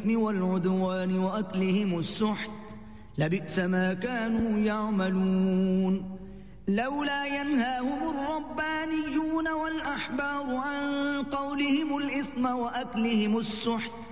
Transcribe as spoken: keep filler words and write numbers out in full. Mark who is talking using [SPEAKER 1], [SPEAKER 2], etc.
[SPEAKER 1] الإثم والعدوان وأكلهم السحت لبئس ما كانوا يعملون لولا ينهاهم الربانيون والأحبار عن قولهم الإثم وأكلهم السحت